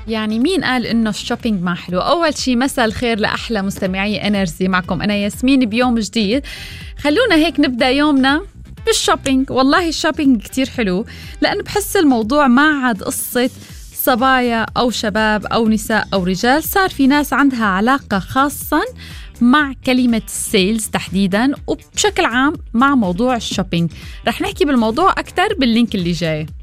يعني مين قال إنه الشوبينج ما حلو؟ أول شي مساء الخير لأحلى مستمعي انرجي، معكم أنا ياسمين بيوم جديد. خلونا هيك نبدأ يومنا بالشوبينج. والله الشوبينج كتير حلو، لأنه بحس الموضوع ما عاد قصة صبايا أو شباب أو نساء أو رجال، صار في ناس عندها علاقة خاصة مع كلمة السيلز تحديدا، وبشكل عام مع موضوع الشوبينج. رح نحكي بالموضوع أكتر باللينك اللي جاي.